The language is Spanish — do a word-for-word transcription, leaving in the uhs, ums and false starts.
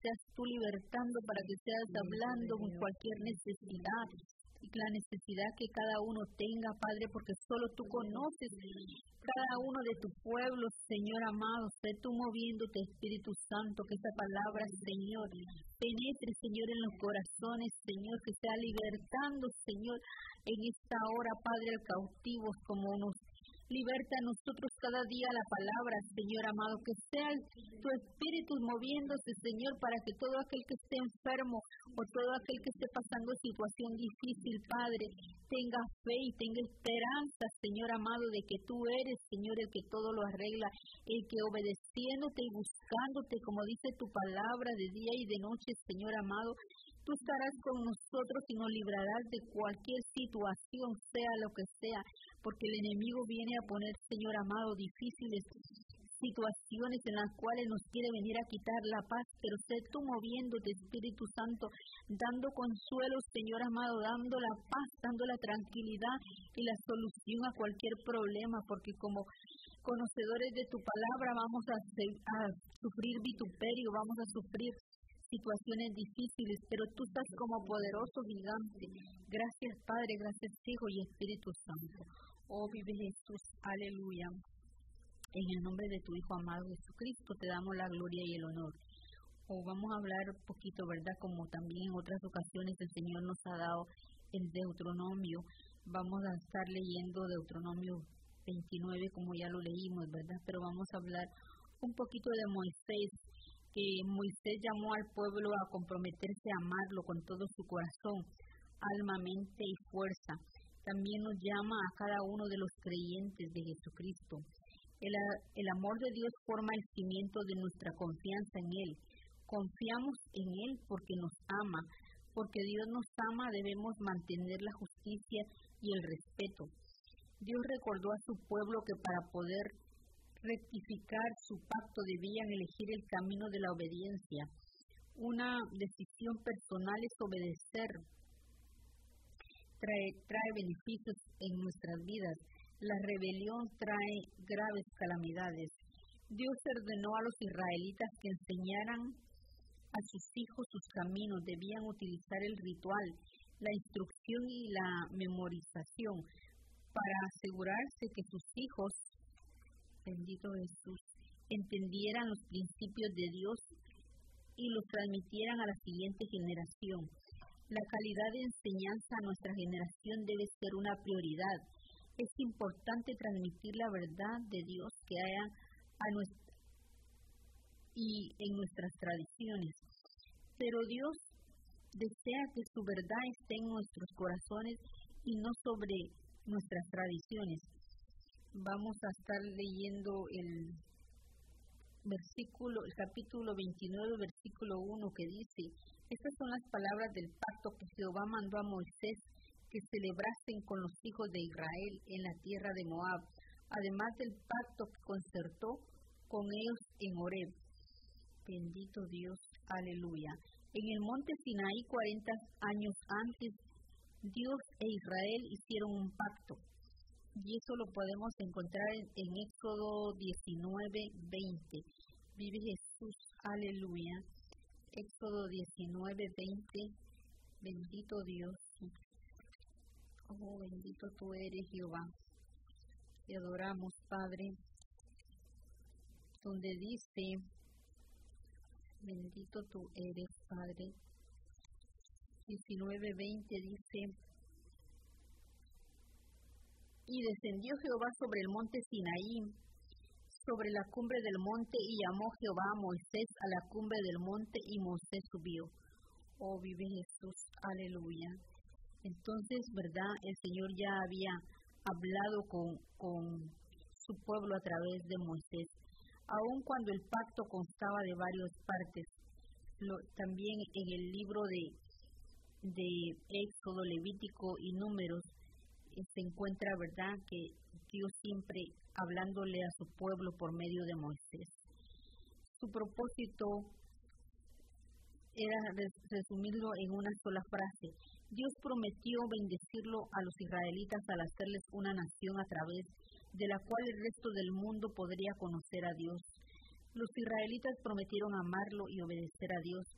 seas tú libertando, para que seas hablando con cualquier necesidad, la necesidad que cada uno tenga, Padre, porque solo tú conoces cada uno de tu pueblo, Señor amado. Sé tú moviéndote, Espíritu Santo, que esa palabra, Señor, penetre, Señor, en los corazones, Señor, que sea libertando, Señor, en esta hora, Padre, al cautivos, como nos liberta a nosotros cada día la palabra, Señor amado, que sea tu Espíritu moviéndose, Señor, para que todo aquel que esté enfermo o todo aquel que esté pasando situación difícil, Padre, tenga fe y tenga esperanza, Señor amado, de que tú eres, Señor, el que todo lo arregla, el que obedeciéndote y buscándote, como dice tu palabra, de día y de noche, Señor amado, tú estarás con nosotros y nos librarás de cualquier situación, sea lo que sea, porque el enemigo viene a poner, Señor amado, difíciles situaciones en las cuales nos quiere venir a quitar la paz, pero sé tú moviéndote, Espíritu Santo, dando consuelo, Señor amado, dando la paz, dando la tranquilidad y la solución a cualquier problema, porque como conocedores de tu palabra vamos a, a sufrir vituperio, vamos a sufrir situaciones difíciles, pero tú estás como poderoso gigante. Gracias, Padre, gracias, Hijo y Espíritu Santo. Oh, vive Jesús, aleluya. En el nombre de tu Hijo amado Jesucristo te damos la gloria y el honor. Oh, vamos a hablar un poquito, ¿verdad? Como también en otras ocasiones el Señor nos ha dado el Deuteronomio. Vamos a estar leyendo Deuteronomio veintinueve, como ya lo leímos, ¿verdad? Pero vamos a hablar un poquito de Moisés, que Moisés llamó al pueblo a comprometerse a amarlo con todo su corazón, alma, mente y fuerza. También nos llama a cada uno de los creyentes de Jesucristo. El, el amor de Dios forma el cimiento de nuestra confianza en Él. Confiamos en Él porque nos ama. Porque Dios nos ama, debemos mantener la justicia y el respeto. Dios recordó a su pueblo que para poder rectificar su pacto debían elegir el camino de la obediencia. Una decisión personal es obedecer. Trae, trae beneficios en nuestras vidas. La rebelión trae graves calamidades. Dios ordenó a los israelitas que enseñaran a sus hijos sus caminos. Debían utilizar el ritual, la instrucción y la memorización para asegurarse que sus hijos, bendito Jesús, entendieran los principios de Dios y los transmitieran a la siguiente generación. La calidad de enseñanza a nuestra generación debe ser una prioridad. Es importante transmitir la verdad de Dios que haya a nuestra, y en nuestras tradiciones. Pero Dios desea que su verdad esté en nuestros corazones y no sobre nuestras tradiciones. Vamos a estar leyendo el versículo, el capítulo veintinueve, versículo uno, que dice: estas son las palabras del pacto que Jehová mandó a Moisés que celebrasen con los hijos de Israel en la tierra de Moab, además del pacto que concertó con ellos en Horeb. Bendito Dios, aleluya. En el monte Sinaí, cuarenta años antes, Dios e Israel hicieron un pacto. Y eso lo podemos encontrar en, en Éxodo diecinueve, veinte. Vive Jesús, aleluya. Éxodo diecinueve, veinte. Bendito Dios. Oh, bendito tú eres, Jehová. Te adoramos, Padre. Donde dice, bendito tú eres, Padre. diecinueve, veinte dice: y descendió Jehová sobre el monte Sinaí, sobre la cumbre del monte, y llamó Jehová a Moisés a la cumbre del monte, y Moisés subió. Oh, vive Jesús, aleluya. Entonces, ¿verdad? El Señor ya había hablado con, con su pueblo a través de Moisés. Aun cuando el pacto constaba de varias partes, lo, también en el libro de, de Éxodo, Levítico y Números, eh, se encuentra, ¿verdad?, que Dios siempre hablándole a su pueblo por medio de Moisés. Su propósito era resumirlo en una sola frase: Dios prometió bendecirlo a los israelitas al hacerles una nación a través de la cual el resto del mundo podría conocer a Dios. Los israelitas prometieron amarlo y obedecer a Dios,